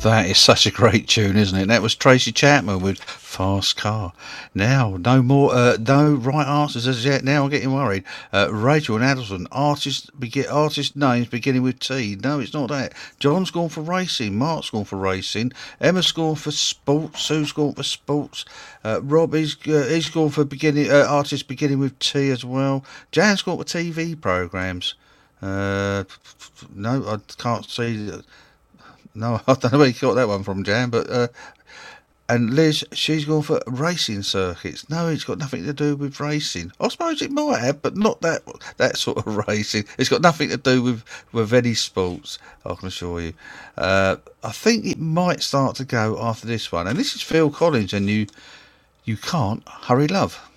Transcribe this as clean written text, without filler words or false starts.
That is such a great tune, isn't it? That was Tracy Chapman with Fast Car. Now, no more, no right answers as yet. Now I'm getting worried. Rachel and Addison, artist names beginning with T. No, it's not that. John's gone for racing. Mark's gone for racing. Emma's gone for sports. Sue's gone for sports. Rob he's gone for artists beginning with T as well. Jan's gone for TV programs. No, I can't see. No, I don't know where you got that one from, Jan, but and Liz, she's gone for racing circuits. No, it's got nothing to do with racing. I suppose it might have, but not that sort of racing. It's got nothing to do with any sports, I can assure you. I think it might start to go after this one. And this is Phil Collins and you can't hurry love.